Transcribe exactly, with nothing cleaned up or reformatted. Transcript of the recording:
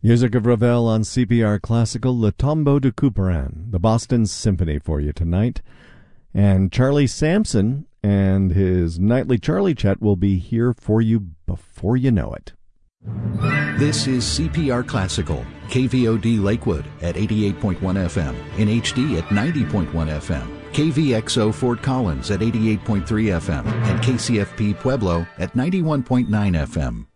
Music of Ravel on C P R Classical, Le Tombeau de Couperin, the Boston Symphony for you tonight. And Charlie Sampson and his nightly Charlie Chat will be here for you before you know it. This is C P R Classical, K V O D Lakewood at eighty-eight point one F M, in H D at ninety point one F M, K V X O Fort Collins at eighty-eight point three F M, and K C F P Pueblo at ninety-one point nine F M.